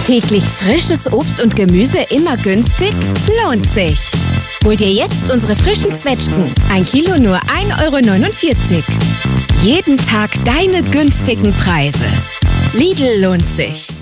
Täglich frisches Obst und Gemüse immer günstig? Lohnt sich! Hol dir jetzt unsere frischen Zwetschgen. 1 Kilo nur 1,49 €. Jeden Tag deine günstigen Preise. Lidl lohnt sich.